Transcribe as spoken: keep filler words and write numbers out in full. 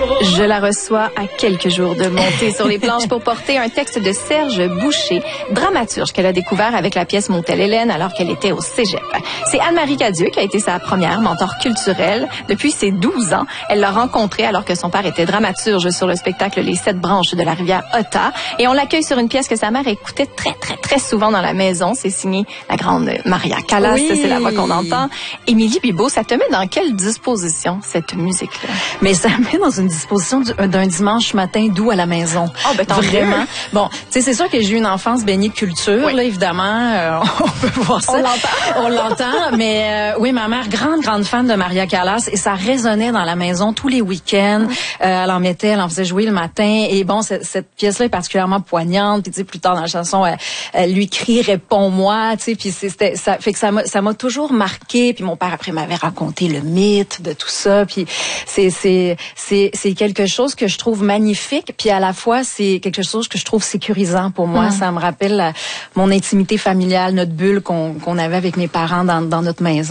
Je la reçois à quelques jours de monter sur les planches pour porter un texte de Serge Boucher, dramaturge qu'elle a découvert avec la pièce Motel Hélène alors qu'elle était au cégep. C'est Anne-Marie Cadieux qui a été sa première mentor culturelle. Depuis ses douze ans, elle l'a rencontré alors que son père était dramaturge sur le spectacle Les Sept Branches de la rivière Otta. Et on l'accueille sur une pièce que sa mère écoutait très, très, très souvent dans la maison. C'est signé la grande Maria Callas, oui. C'est la voix qu'on entend. Émilie Bibeau, ça te met dans quelle disposition, cette musique-là? Mais ça me met dans une disposition d'un dimanche matin doux à la maison. Oh, ben, vraiment. Mieux. Bon, tu sais, c'est sûr que j'ai eu une enfance baignée de culture, oui. Là, évidemment. Euh, on peut voir ça. On l'entend. On l'entend. Mais euh, oui, ma mère, grande, grande fan de Maria Callas, et ça résonnait dans la maison tous les week-ends. Euh, elle en mettait, elle en faisait jouer le matin. Et bon, cette, cette pièce-là est particulièrement poignante. Puis tu sais, plus tard dans la chanson, elle, elle lui crie réponds-moi. Tu sais, puis c'était, ça fait que ça m'a, ça m'a toujours marqué. Puis mon père après m'avait raconté le mythe de tout ça. Puis c'est, c'est, c'est, c'est quelque chose que je trouve magnifique, puis à la fois c'est quelque chose que je trouve sécurisant pour moi. Mmh. Ça me rappelle la, mon intimité familiale, notre bulle qu'on qu'on avait avec mes parents dans, dans notre maison.